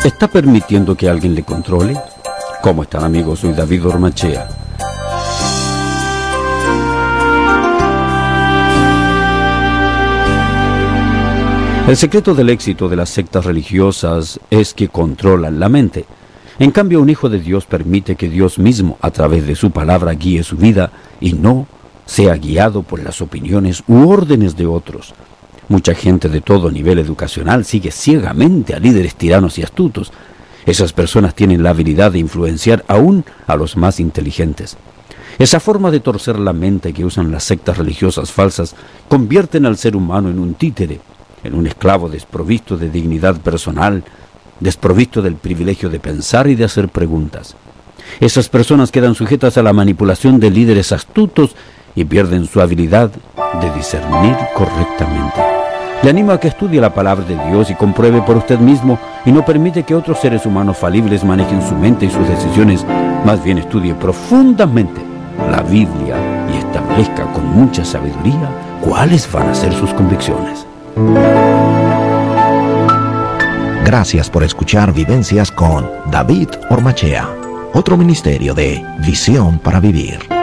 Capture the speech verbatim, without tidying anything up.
¿Está permitiendo que alguien le controle? ¿Cómo están, amigos? Soy David Ormachea. El secreto del éxito de las sectas religiosas es que controlan la mente. En cambio, un hijo de Dios permite que Dios mismo, a través de su palabra, guíe su vida y no sea guiado por las opiniones u órdenes de otros. Mucha gente de todo nivel educacional sigue ciegamente a líderes tiranos y astutos. Esas personas tienen la habilidad de influenciar aún a los más inteligentes. Esa forma de torcer la mente que usan las sectas religiosas falsas convierten al ser humano en un títere, en un esclavo desprovisto de dignidad personal, desprovisto del privilegio de pensar y de hacer preguntas. Esas personas quedan sujetas a la manipulación de líderes astutos y pierden su habilidad de discernir correctamente. Le animo a que estudie la palabra de Dios y compruebe por usted mismo y no permite que otros seres humanos falibles manejen su mente y sus decisiones. Más bien estudie profundamente la Biblia y establezca con mucha sabiduría cuáles van a ser sus convicciones. Gracias por escuchar Vivencias con David Ormachea, otro ministerio de Visión para Vivir.